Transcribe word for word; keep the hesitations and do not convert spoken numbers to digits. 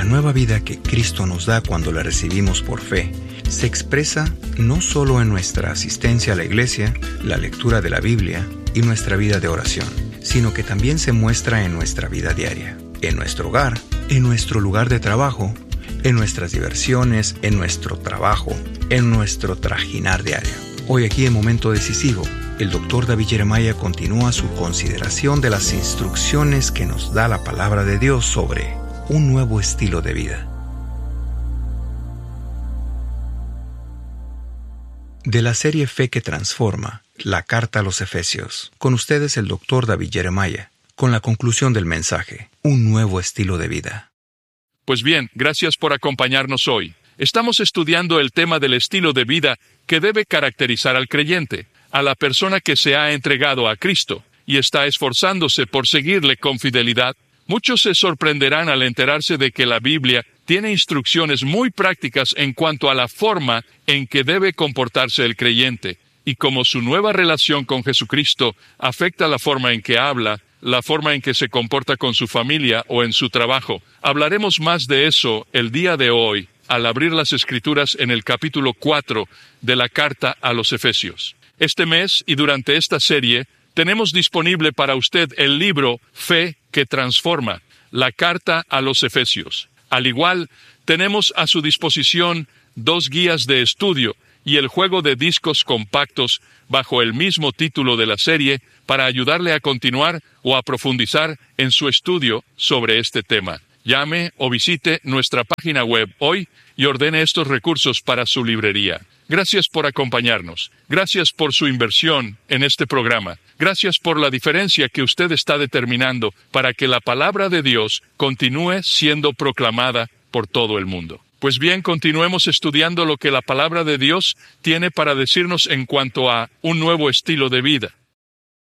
nueva vida que Cristo nos da cuando la recibimos por fe se expresa no solo en nuestra asistencia a la iglesia, la lectura de la Biblia y nuestra vida de oración, sino que también se muestra en nuestra vida diaria, en nuestro hogar, en nuestro lugar de trabajo, en nuestras diversiones, en nuestro trabajo, en nuestro trajinar diario. Hoy aquí en Momento Decisivo, el doctor David Jeremiah continúa su consideración de las instrucciones que nos da la palabra de Dios sobre un nuevo estilo de vida. De la serie Fe que Transforma, la carta a los Efesios, con ustedes el doctor David Jeremiah, con la conclusión del mensaje, un nuevo estilo de vida. Pues bien, gracias por acompañarnos hoy. Estamos estudiando el tema del estilo de vida que debe caracterizar al creyente, a la persona que se ha entregado a Cristo y está esforzándose por seguirle con fidelidad. Muchos se sorprenderán al enterarse de que la Biblia tiene instrucciones muy prácticas en cuanto a la forma en que debe comportarse el creyente y cómo su nueva relación con Jesucristo afecta la forma en que habla, la forma en que se comporta con su familia o en su trabajo. Hablaremos más de eso el día de hoy, al abrir las Escrituras en el capítulo cuatro de la carta a los Efesios. Este mes y durante esta serie, tenemos disponible para usted el libro Fe que Transforma, la carta a los Efesios. Al igual, tenemos a su disposición dos guías de estudio y el juego de discos compactos bajo el mismo título de la serie para ayudarle a continuar o a profundizar en su estudio sobre este tema. Llame o visite nuestra página web hoy y ordene estos recursos para su librería. Gracias por acompañarnos. Gracias por su inversión en este programa. Gracias por la diferencia que usted está determinando para que la palabra de Dios continúe siendo proclamada por todo el mundo. Pues bien, continuemos estudiando lo que la palabra de Dios tiene para decirnos en cuanto a un nuevo estilo de vida.